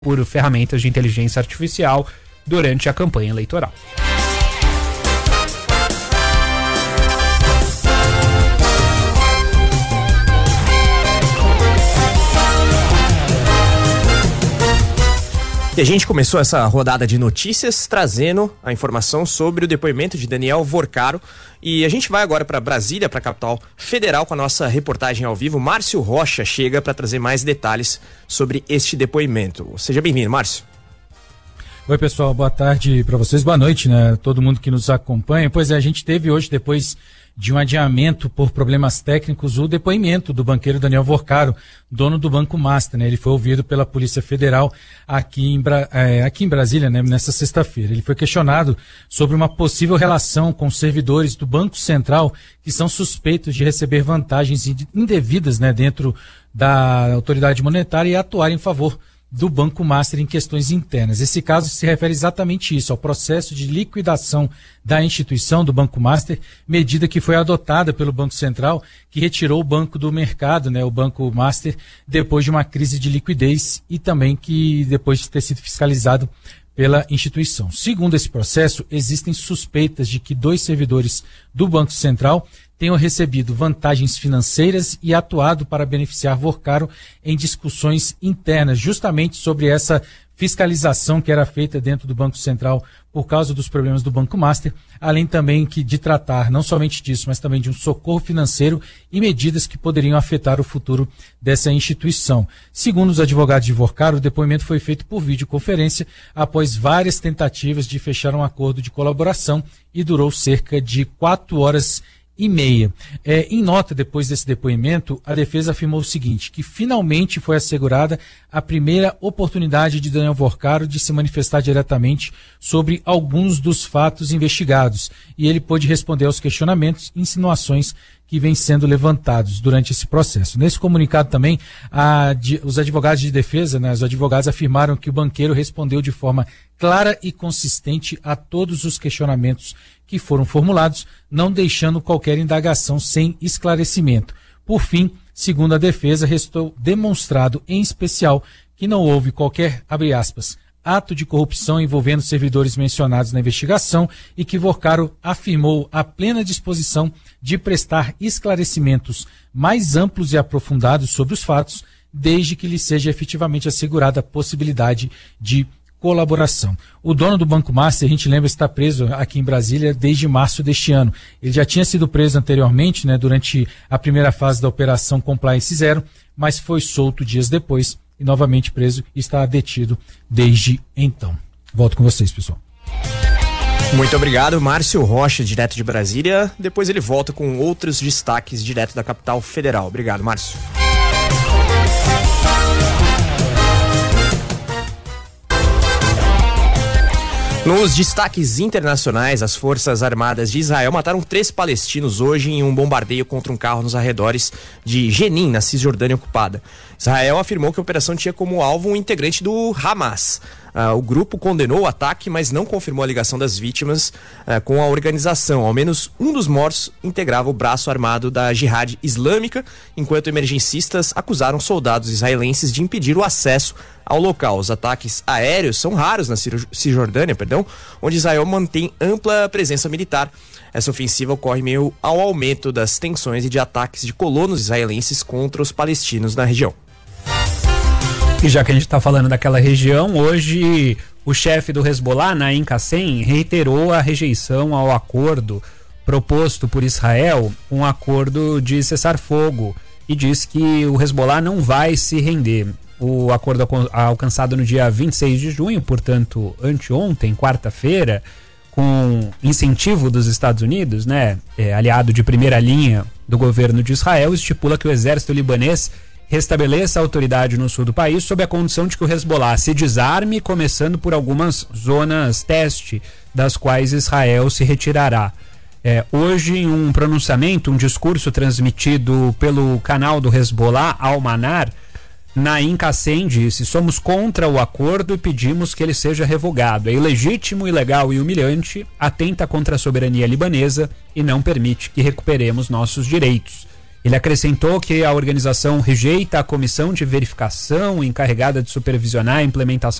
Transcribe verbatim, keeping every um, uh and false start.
por ferramentas de inteligência artificial durante a campanha eleitoral. E a gente começou essa rodada de notícias trazendo a informação sobre o depoimento de Daniel Vorcaro. E a gente vai agora para Brasília, para a capital federal, com a nossa reportagem ao vivo. Márcio Rocha chega para trazer mais detalhes sobre este depoimento. Seja bem-vindo, Márcio. Oi, pessoal, boa tarde para vocês, boa noite, né? Todo mundo que nos acompanha. Pois é, a gente teve hoje, depois de um adiamento por problemas técnicos, o depoimento do banqueiro Daniel Vorcaro, dono do Banco Master, né? Ele foi ouvido pela Polícia Federal aqui em, Bra... é, aqui em Brasília, né? Nessa sexta-feira. Ele foi questionado sobre uma possível relação com servidores do Banco Central que são suspeitos de receber vantagens indevidas, né? Dentro da autoridade monetária e atuar em favor do Banco Master em questões internas. Esse caso se refere exatamente isso, ao processo de liquidação da instituição do Banco Master, medida que foi adotada pelo Banco Central, que retirou o banco do mercado, né, o Banco Master, depois de uma crise de liquidez e também que depois de ter sido fiscalizado pela instituição. Segundo esse processo, existem suspeitas de que dois servidores do Banco Central tenham recebido vantagens financeiras e atuado para beneficiar Vorcaro em discussões internas, justamente sobre essa fiscalização que era feita dentro do Banco Central por causa dos problemas do Banco Master, além também que de tratar não somente disso, mas também de um socorro financeiro e medidas que poderiam afetar o futuro dessa instituição. Segundo os advogados de Vorcaro, o depoimento foi feito por videoconferência após várias tentativas de fechar um acordo de colaboração e durou cerca de quatro horas e meia. É, em nota, depois desse depoimento, a defesa afirmou o seguinte, que finalmente foi assegurada a primeira oportunidade de Daniel Vorcaro de se manifestar diretamente sobre alguns dos fatos investigados, e ele pôde responder aos questionamentos e insinuações que vêm sendo levantados durante esse processo. Nesse comunicado também, a, de, os advogados de defesa, né, os advogados afirmaram que o banqueiro respondeu de forma clara e consistente a todos os questionamentos que foram formulados, não deixando qualquer indagação sem esclarecimento. Por fim, segundo a defesa, restou demonstrado em especial que não houve qualquer, abre aspas, ato de corrupção envolvendo servidores mencionados na investigação e que Vorcaro afirmou a plena disposição de prestar esclarecimentos mais amplos e aprofundados sobre os fatos, desde que lhe seja efetivamente assegurada a possibilidade de colaboração. O dono do Banco Master, a gente lembra, está preso aqui em Brasília desde março deste ano. Ele já tinha sido preso anteriormente, né, durante a primeira fase da Operação Compliance Zero, mas foi solto dias depois e novamente preso e está detido desde então. Volto com vocês, pessoal. Muito obrigado, Márcio Rocha, direto de Brasília. Depois ele volta com outros destaques direto da capital federal. Obrigado, Márcio. Nos destaques internacionais, as Forças Armadas de Israel mataram três palestinos hoje em um bombardeio contra um carro nos arredores de Jenin, na Cisjordânia ocupada. Israel afirmou que a operação tinha como alvo um integrante do Hamas. Uh, o grupo condenou o ataque, mas não confirmou a ligação das vítimas uh, com a organização. Ao menos um dos mortos integrava o braço armado da Jihad Islâmica, enquanto emergencistas acusaram soldados israelenses de impedir o acesso ao local. Os ataques aéreos são raros na Cisjordânia, perdão, onde Israel mantém ampla presença militar. Essa ofensiva ocorre meio ao aumento das tensões e de ataques de colonos israelenses contra os palestinos na região. E já que a gente está falando daquela região, hoje o chefe do Hezbollah, Naim Qassem, reiterou a rejeição ao acordo proposto por Israel, um acordo de cessar-fogo, e diz que o Hezbollah não vai se render. O acordo alcançado no dia vinte e seis de junho, portanto, anteontem, quarta-feira, com incentivo dos Estados Unidos, né, é, aliado de primeira linha do governo de Israel, estipula que o exército libanês restabeleça a autoridade no sul do país sob a condição de que o Hezbollah se desarme, começando por algumas zonas teste, das quais Israel se retirará. É, hoje, em um pronunciamento, um discurso transmitido pelo canal do Hezbollah, Al-Manar, Naim Qassem disse: somos contra o acordo e pedimos que ele seja revogado. É ilegítimo, ilegal e humilhante, atenta contra a soberania libanesa e não permite que recuperemos nossos direitos. Ele acrescentou que a organização rejeita a comissão de verificação encarregada de supervisionar a implementação